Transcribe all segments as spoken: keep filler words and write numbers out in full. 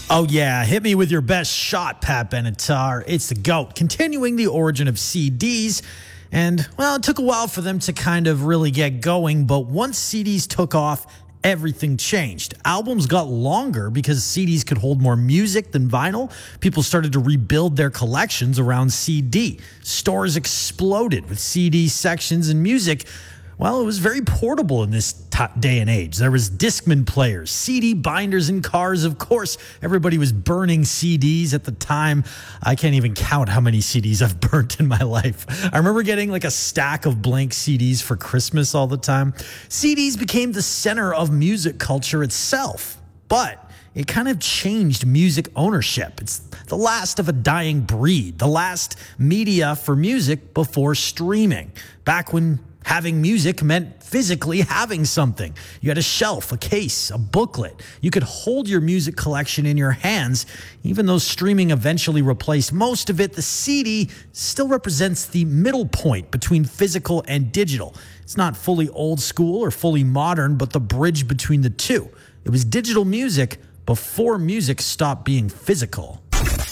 Oh, yeah. Hit me with your best shot, Pat Benatar. It's the GOAT, continuing the origin of C Ds. And, well, it took a while for them to kind of really get going, but once C Ds took off, everything changed. Albums got longer because C Ds could hold more music than vinyl. People started to rebuild their collections around C D. Stores exploded with C D sections, and music, well, it was very portable in this t- day and age. There was Discman players, C D binders in cars. Of course, everybody was burning C Ds at the time. I can't even count how many C Ds I've burnt in my life. I remember getting like a stack of blank C Ds for Christmas all the time. C Ds became the center of music culture itself, but it kind of changed music ownership. It's the last of a dying breed, the last media for music before streaming. Back when having music meant physically having something. You had a shelf, a case, a booklet. You could hold your music collection in your hands. Even though streaming eventually replaced most of it, the C D still represents the middle point between physical and digital. It's not fully old school or fully modern, but the bridge between the two. It was digital music before music stopped being physical.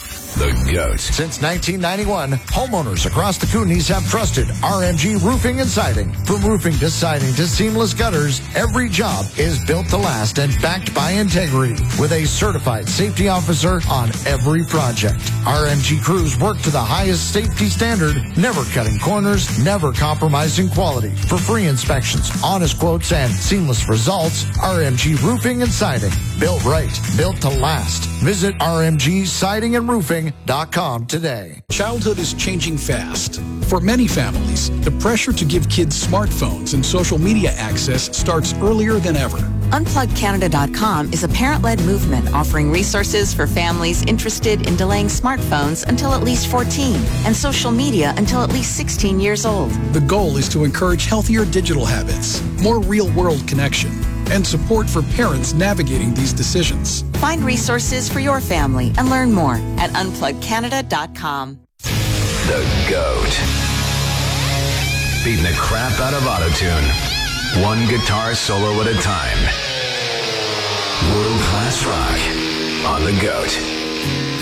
The GOAT. Since nineteen ninety-one, homeowners across the Kootenays have trusted R M G Roofing and Siding. From roofing to siding to seamless gutters, every job is built to last and backed by integrity with a certified safety officer on every project. R M G crews work to the highest safety standard, never cutting corners, never compromising quality. For free inspections, honest quotes, and seamless results, R M G Roofing and Siding. Built right, built to last. Visit R M G Siding and Roofing dot com today. Childhood is changing fast. For many families, the pressure to give kids smartphones and social media access starts earlier than ever. Unplug Canada dot com is a parent-led movement offering resources for families interested in delaying smartphones until at least fourteen and social media until at least sixteen years old. The goal is to encourage healthier digital habits, more real-world connection, and support for parents navigating these decisions. Find resources for your family and learn more at Unplug Canada dot com. The GOAT. Beating the crap out of autotune. One guitar solo at a time. World-class rock on the GOAT.